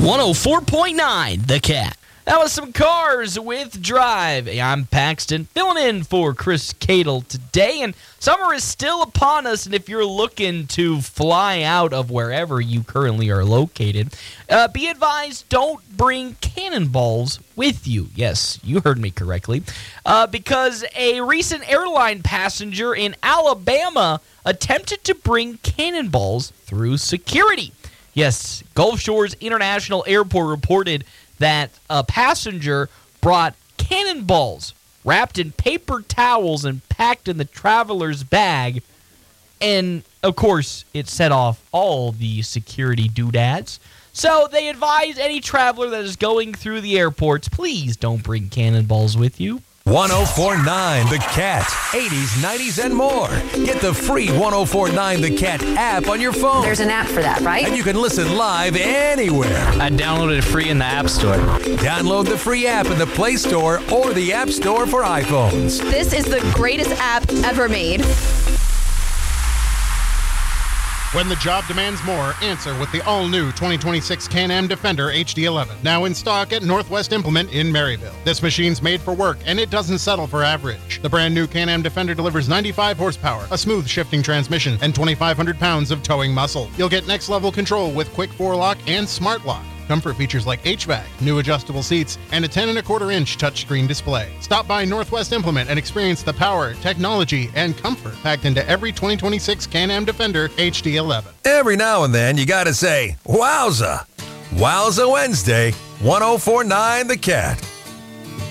104.9 The Cat. That was some Cars with Drive. I'm Paxton, filling in for Chris Cadle today, and summer is still upon us, and if you're looking to fly out of wherever you currently are located, be advised, don't bring cannonballs with you. Yes, you heard me correctly, because a recent airline passenger in Alabama attempted to bring cannonballs through security. Yes, Gulf Shores International Airport reported that a passenger brought cannonballs wrapped in paper towels and packed in the traveler's bag. And, of course, it set off all the security doodads. So they advise any traveler that is going through the airports, please don't bring cannonballs with you. 104.9 The Cat. 80s, 90s, and more. Get the free 104.9 The Cat app on your phone. There's an app for that, right? And you can listen live anywhere. I downloaded it free in the App Store. Download the free app in the Play Store or the App Store for iPhones. This is the greatest app ever made. When the job demands more, answer with the all-new 2026 Can-Am Defender HD11. Now in stock at Northwest Implement in Maryville. This machine's made for work, and it doesn't settle for average. The brand new Can-Am Defender delivers 95 horsepower, a smooth shifting transmission, and 2,500 pounds of towing muscle. You'll get next-level control with quick 4-lock and smart lock. Comfort features like HVAC, new adjustable seats, and a 10.25-inch touchscreen display. Stop by Northwest Implement and experience the power, technology, and comfort packed into every 2026 Can-Am Defender HD11. Every now and then, you gotta say, wowza. Wowza Wednesday, 104.9 The Cat.